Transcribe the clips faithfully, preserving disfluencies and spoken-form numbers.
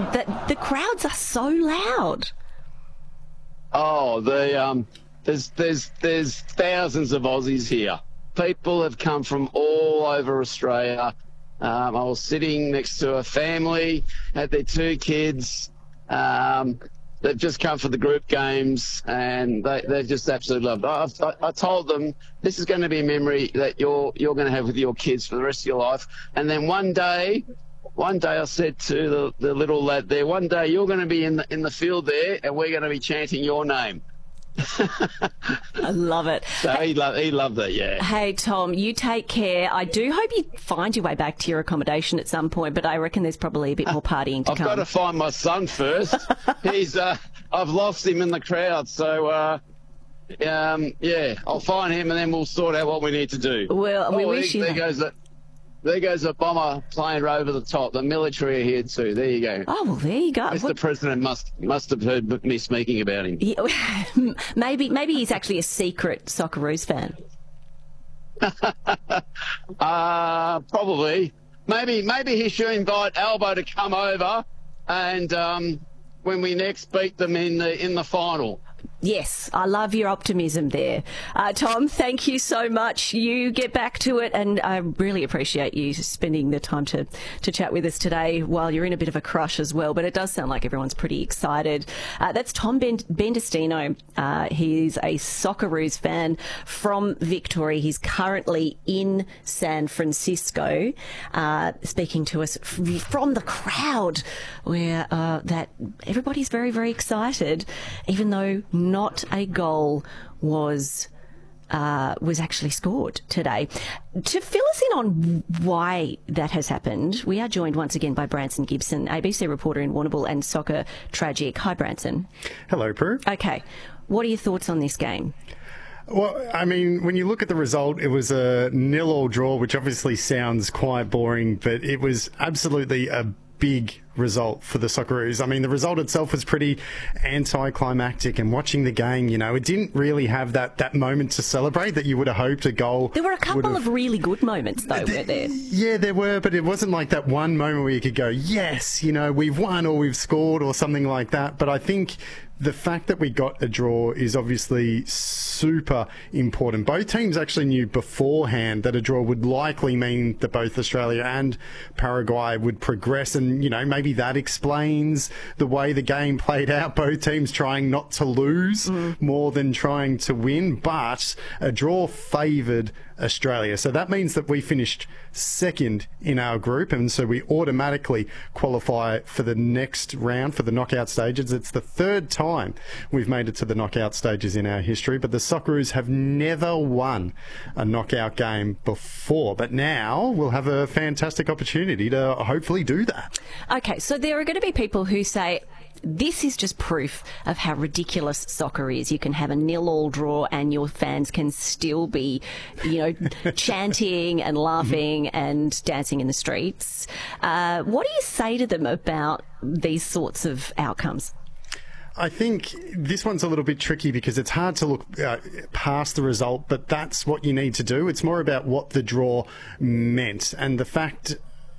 that the crowds are so loud. Oh, the um, there's there's there's thousands of Aussies here. People have come from all over Australia. Um, I was sitting next to a family, had their two kids. Um, they've just come for the group games, and they they just absolutely loved it. I, I, I told them this is going to be a memory that you're you're going to have with your kids for the rest of your life. And then one day, one day I said to the, the little lad there, one day you're going to be in the in the field there, and we're going to be chanting your name. I love it. So he loved, he loved it, yeah. Hey, Tom, you take care. I do hope you find your way back to your accommodation at some point, but I reckon there's probably a bit more partying to I've come. got to find my son first. He's, uh, I've lost him in the crowd, so uh, um, yeah, I'll find him and then we'll sort out what we need to do. Well, we oh, wish there, you. There goes the, there goes a bomber plane right over the top. The military are here too. There you go. Oh well, there you go. Mister What? President must must have heard me speaking about him. Yeah, maybe maybe he's actually a secret Socceroos fan. uh, probably. Maybe maybe he should invite Albo to come over, and um, when we next beat them in the in the final. Yes, I love your optimism there. Uh, Tom, thank you so much. You get back to it, and I really appreciate you spending the time to, to chat with us today while you're in a bit of a crush as well, but it does sound like everyone's pretty excited. Uh, that's Tom ben- Bendestino. Uh, he's a Socceroos fan from Victoria. He's currently in San Francisco, uh, speaking to us f- from the crowd, where uh, that everybody's very, very excited, even though not a goal was uh, was actually scored today. To fill us in on why that has happened, we are joined once again by Branson Gibson, A B C reporter in Warrnambool and Soccer Tragic. Hi, Branson. Hello, Prue. Okay, what are your thoughts on this game? Well, I mean, when you look at the result, it was a nil-all draw, which obviously sounds quite boring, but it was absolutely a big result for the Socceroos. I mean, the result itself was pretty anticlimactic, and watching the game, you know, it didn't really have that, that moment to celebrate that you would have hoped a goal. There were a couple of really good moments, though, the, weren't there? Yeah, there were, but it wasn't like that one moment where you could go, yes, you know, we've won or we've scored or something like that. But I think the fact that we got a draw is obviously super important. Both teams actually knew beforehand that a draw would likely mean that both Australia and Paraguay would progress, and, you know, maybe that explains the way the game played out. Both teams trying not to lose mm. more than trying to win, but a draw favoured Australia. So that means that we finished second in our group, and so we automatically qualify for the next round, for the knockout stages. It's the third time we've made it to the knockout stages in our history, but the Socceroos have never won a knockout game before. But now we'll have a fantastic opportunity to hopefully do that. Okay, so there are going to be people who say, this is just proof of how ridiculous soccer is. You can have a nil-all draw and your fans can still be, you know, chanting and laughing and dancing in the streets. Uh, what do you say to them about these sorts of outcomes? I think this one's a little bit tricky because it's hard to look uh, past the result, but that's what you need to do. It's more about what the draw meant, and the fact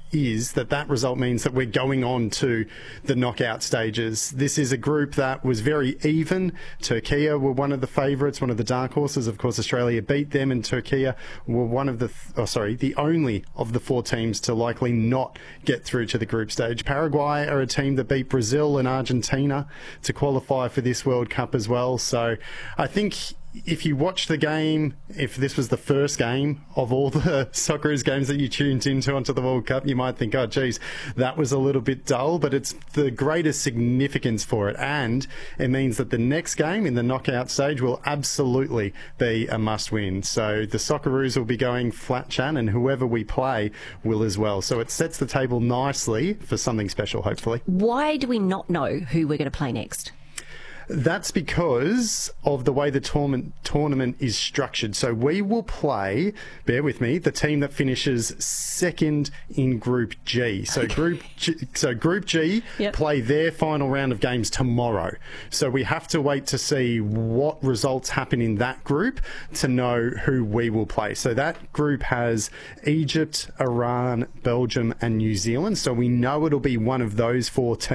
is that that result means that we're going on to the knockout stages. This is a group that was very even. Turkey were one of the favourites, one of the dark horses. Of course, Australia beat them, and Turkey were one of the, th- oh, sorry, the only of the four teams to likely not get through to the group stage. Paraguay are a team that beat Brazil and Argentina to qualify for this World Cup as well. So I think if you watch the game, if this was the first game of all the Socceroos games that you tuned into onto the World Cup, you might think, oh, geez, that was a little bit dull, but it's the greatest significance for it. And it means that the next game in the knockout stage will absolutely be a must-win. So the Socceroos will be going flat chat, and whoever we play will as well. So it sets the table nicely for something special, hopefully. Why do we not know who we're going to play next? That's because of the way the tournament tournament is structured. So we will play, bear with me, the team that finishes second in Group G. So okay. Group G, so Group G yep. play their final round of games tomorrow. So we have to wait to see what results happen in that group to know who we will play. So that group has Egypt, Iran, Belgium and New Zealand. So we know it'll be one of those four teams.